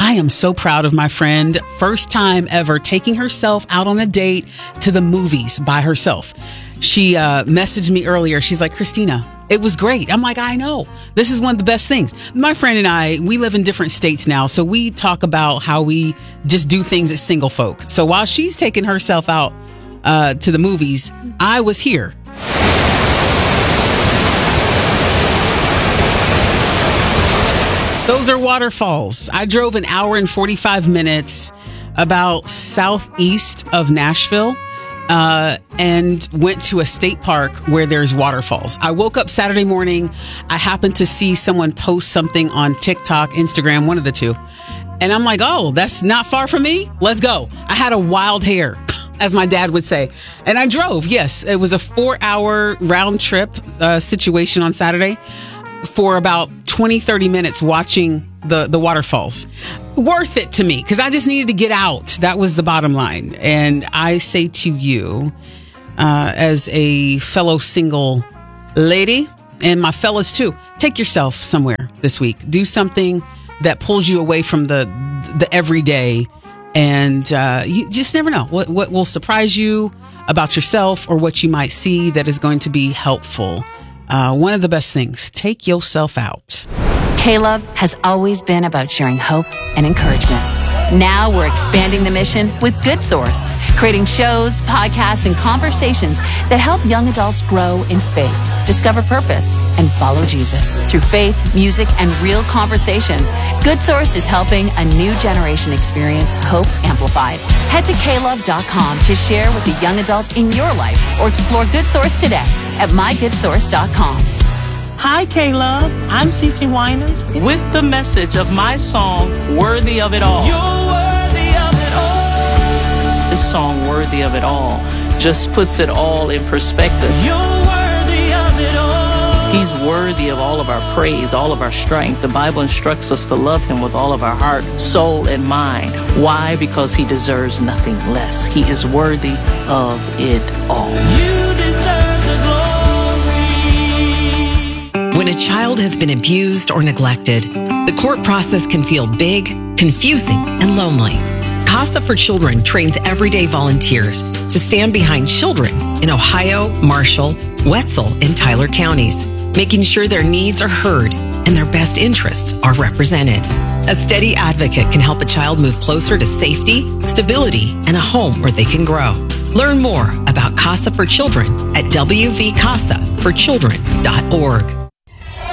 I am so proud of my friend. First time ever taking herself out on a date to the movies by herself. She messaged me earlier. She's like, Christina, it was great. I'm like, I know. This is one of the best things. My friend and I, we live in different states now. So we talk about how we just do things as single folk. So while she's taking herself out to the movies, I was here. Those are waterfalls. I drove an hour and 45 minutes about southeast of Nashville and went to a state park where there's waterfalls. I woke up Saturday morning. I happened to see someone post something on TikTok, Instagram, one of the two. And I'm like, oh, that's not far from me. Let's go. I had a wild hair, as my dad would say. And I drove. Yes, it was a 4-hour round trip situation on Saturday for about 20, 30 minutes watching the waterfalls. Worth it to me because I just needed to get out. That was the bottom line. And I say to you, as a fellow single lady, and my fellas too, take yourself somewhere this week. Do something that pulls you away from the everyday. And you just never know what will surprise you about yourself or what you might see that is going to be helpful. One of the best things, take yourself out. K-Love has always been about sharing hope and encouragement. Now we're expanding the mission with Good Source, creating shows, podcasts, and conversations that help young adults grow in faith, discover purpose, and follow Jesus. Through faith, music, and real conversations, Good Source is helping a new generation experience hope amplified. Head to klove.com to share with the young adult in your life or explore Good Source today at mygoodsource.com. Hi, K-Love. I'm Cece Winans with the message of my song, Worthy of It All. You're worthy of it all. This song, Worthy of It All, just puts it all in perspective. You're worthy of it all. He's worthy of all of our praise, all of our strength. The Bible instructs us to love him with all of our heart, soul, and mind. Why? Because he deserves nothing less. He is worthy of it all. You deserve the glory. When a child has been abused or neglected, the court process can feel big, confusing, and lonely. CASA for Children trains everyday volunteers to stand behind children in Ohio, Marshall, Wetzel, and Tyler counties, making sure their needs are heard and their best interests are represented. A steady advocate can help a child move closer to safety, stability, and a home where they can grow. Learn more about CASA for Children at wvcasaforchildren.org.